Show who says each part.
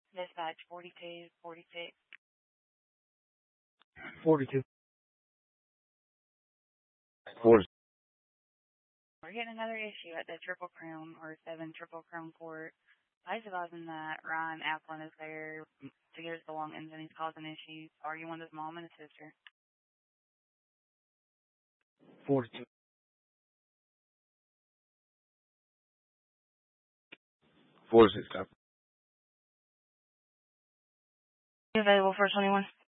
Speaker 1: Dispatch 42, 46.
Speaker 2: 42. 4.
Speaker 1: We're getting another issue at the Triple Crown or 7 Triple Crown Court. I advising that Ryan Applin is there to get his belongings and he's causing issues, arguing with his mom and his sister.
Speaker 2: 42. 46.
Speaker 1: Available for 21.